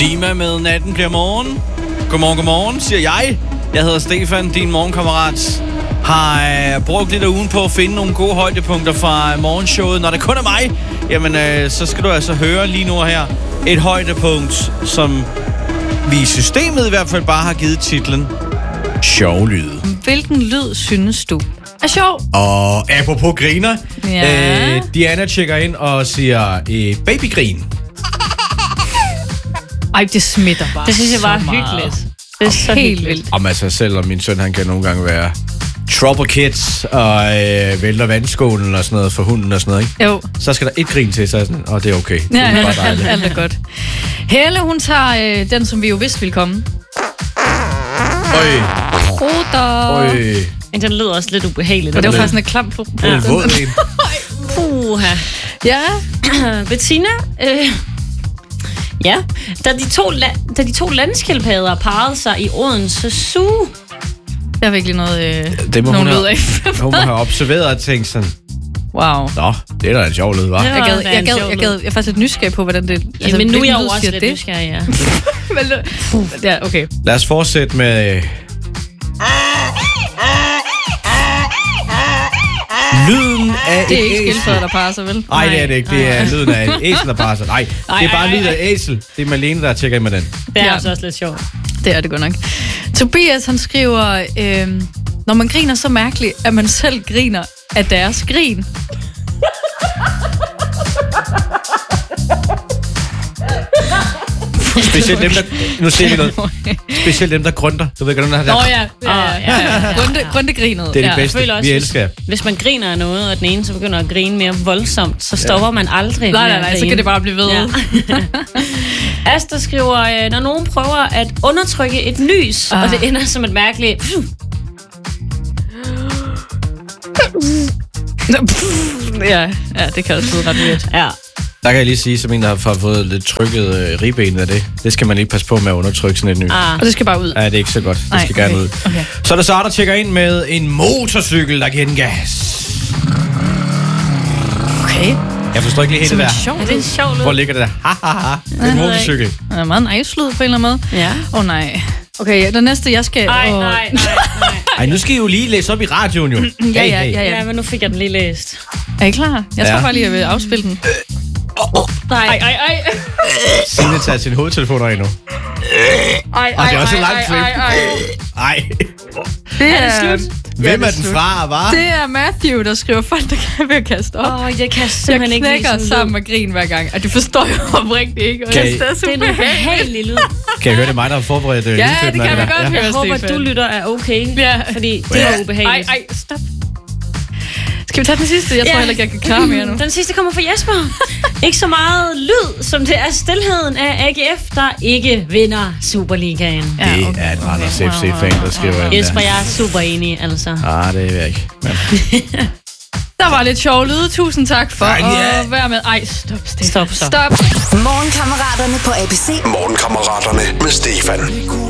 Dima med Natten bliver morgen. Godmorgen, siger jeg. Jeg hedder Stefan, din morgenkammerat. Har brugt lidt af ugen på at finde nogle gode højdepunkter fra morgenshowet. Når det kun er mig, jamen så skal du altså høre lige nu her et højdepunkt, som vi i systemet i hvert fald bare har givet titlen sjov lyd. Hvilken lyd synes du er sjov? Og apropos griner, Diana tjekker ind og siger babygrin. Ej, det smitter bare. Det synes jeg var hyggeligt. Det er så helt vildt. Om altså selvom min søn, han kan nogle gange være trouble kids og vælter vandskålen og sådan noget for hunden og sådan noget, ikke? Jo. Så skal der et grin til, så sådan, og det er okay. Ja, det er bare dejligt. alt er godt. Helle, hun tager den, som vi jo vidste ville komme. Ruder. Men den lyder også lidt ubehageligt. Og det var faktisk en klam på. Det er en våd en. Puha. Ja. Bettina, ja, da de to landskildpadder parrede sig i Odense Zoo. Der er virkelig noget, det må nogen lyd af. hun må have observeret og tænkt sådan, wow. nå, det er da en sjov lyd, hva'? Jeg er faktisk lidt nysgerrig på, hvordan det... Altså, men nu er jeg jo også lidt nysgerrig, ja. Ja, okay. Lad os fortsætte med... lyden af det er ikke æsel. skildpadder, der parer sig, vel? Nej, det er det ikke. Det er lyden af et æsel, der parer sig. Nej, det er bare lyden af æsel. Det er Malene, der tjekker ind med den. Det er også lidt sjovt. Det er det godt nok. Tobias, han skriver, når man griner så mærkeligt, at man selv griner af deres grin. Specielt dem, der... Nu ser vi noget. Specielt dem, der grønter. Du ved ikke, dem der... Nå ja. Grøntegrinet. Det er det bedste. Vi elsker. Hvis man griner af noget, og den ene så begynder at grine mere voldsomt, så stopper man aldrig. Nej, så kan det bare blive ved. Ja. Asta skriver, når nogen prøver at undertrykke et nys, og det ender som et mærkeligt... Ja, det kan også lyde ret vildt. Ja. Der kan jeg lige sige, som en, der har fået lidt trykket ribben af det. Det skal man lige passe på med at undertrykke sådan et nys. Og det skal bare ud. Ja, det er ikke så godt. Det skal gerne ud. Okay. Så er der Sara, der tjekker ind med en motorcykel, der giver den gas. Okay. Jeg forstår ikke lige helt det der. Er det en sjov lyd? Hvor ligger det der? Det er en motorcykel. Det er meget nice lyd på en eller anden måde. Ja. Nej. Okay, den næste, jeg skal... Nej. Ej, nu skal I jo lige læse op i radioen, jo. Ja, men nu fik jeg den lige læst. Er I klar? Jeg tror bare lige, jeg vil afspille den. Nej. Signe tager sin hovedtelefon af nu. Og det er også et langt klip. Ej. Det er slut. Hvem er den fra, hva'? Det er Matthew, der skriver folk, der kan ved at kaste op. Jeg kan simpelthen ikke knækker sammen med grin hver gang. Og det forstår jeg oprigtigt ikke. Og det er en behagelig lyd. Kan jeg høre, det er mig, der har forberedt ja, det kan vi godt høre, Jeg håber, at du lytter er okay. Ja. Fordi det var ubehageligt. Ej, stop. Skal vi tage den sidste? Jeg tror heller ikke, jeg kan klare mere nu. Den sidste kommer fra Jesper. Ikke så meget lyd, som det er stilheden af AGF, der ikke vinder Superligaen. Ja, okay. Det er en Randers FC-fan, der skriver ind. Jesper, jeg er super enig, altså. Det er jeg ikke. Men... Der var lidt sjov lyde. Tusind tak for at være med. Ej, stop. Morgenkammeraterne på ABC. Morgenkammeraterne med Stefan.